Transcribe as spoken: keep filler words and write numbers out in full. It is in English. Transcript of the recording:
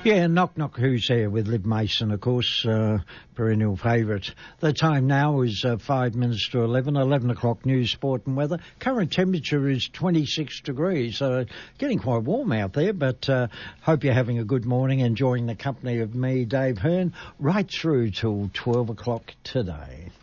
Yeah, Knock Knock Who's There with Liv Mason, of course, uh, perennial favourite. The time now is uh, five minutes to eleven, eleven o'clock news, sport and weather. Current temperature is twenty-six degrees, so getting quite warm out there, but uh, hope you're having a good morning, enjoying the company of me, Dave Hearn, right through till twelve o'clock today.